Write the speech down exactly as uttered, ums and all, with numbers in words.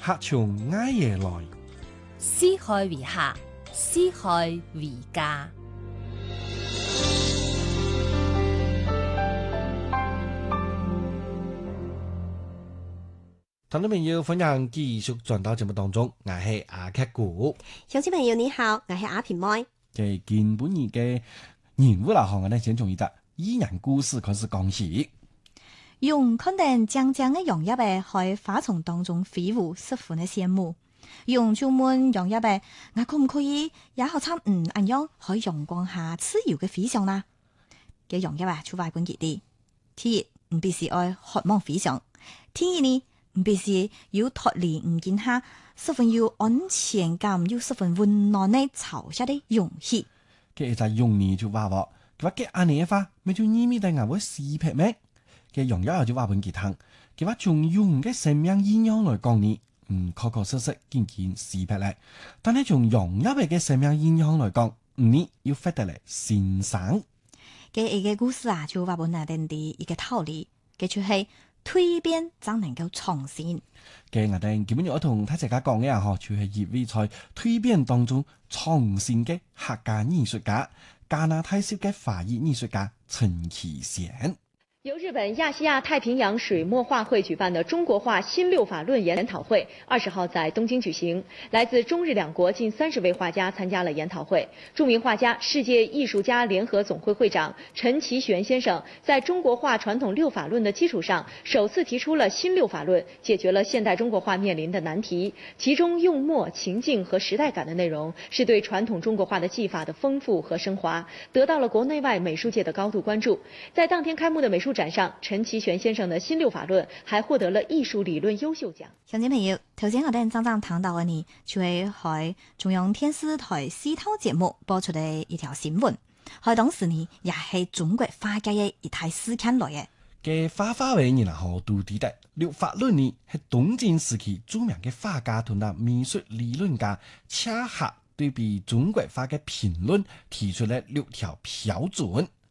客從埃耶來， 施害為客，施害為家。 聽眾朋友，歡迎繼續轉到節目當中，我係阿劇股。 小朋友你好，我係阿平妹。 嘅見本年嘅人物啦，我哋先從一隻伊人故事開始講起。 用看見將將嘅楊葉誒，喺花叢當中飛舞，十分嘅羨慕。用就問楊葉誒，我可唔可以也學參唔一樣喺陽光下自由嘅飛翔啦？嘅楊葉啊，出發本佢啲，第一唔必是愛渴望飛翔，第二呢？唔必是要脫離唔見下，十分要安全感，要十分溫暖的潮下的容器。 佢一隻用呢就話喎，佢話嘅阿你花，咪就呢咪定係會四撇咩？嘅用咗就話本佢聽，佢話從用嘅生命意義來講呢，嗯，確確實實見見四撇咧。但係從用一嘅生命意義來講，唔呢要發得嚟先生。 嘅一個故事啊，就話本那定啲一個道理，嘅就係。蛻變怎能夠創新？ 嘅我哋基本上我同大家講嘅啊，嗬，就係一位在蛻變當中創新嘅客家藝術家，加拿大籍嘅華裔藝術家陳其賢。 由日本亞細亞太平洋水墨畫會舉辦的中國畫新六法論研討會，二十號在東京舉行。來自中日兩國近三十位畫家參加了研討會。著名畫家、世界藝術家聯合總會會長陳其玄先生，在中國畫傳統六法論的基礎上，首次提出了新六法論，解決了現代中國畫面臨的難題。其中用墨、情境和時代感的內容，是對傳統中國畫的技法的豐富和升華，得到了國內外美術界的高度關注。在當天開幕的美術展上，陳其玄先生的新六法論還獲得了藝術理論優秀獎。 鄉親朋友，頭先我哋剛剛談到嘅呢，就係喺中央電視台四套節目播出嘅一條新聞，喺當時呢，也係中國畫家嘅一大事件來嘅。 嘅畫畫為人好獨特的六法論呢，係東晉時期著名嘅畫家同埋美術理論家恰恰對比中國畫嘅評論，提出了六條標準。